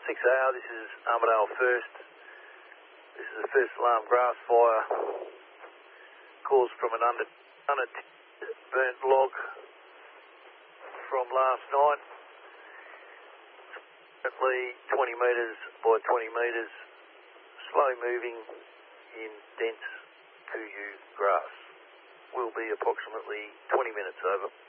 6AR, this is Armidale First. This is the first alarm grass fire caused from an burnt log from last night. Approximately 20 metres by 20 metres, slow moving in dense Kuyu grass. Will be approximately 20 minutes over.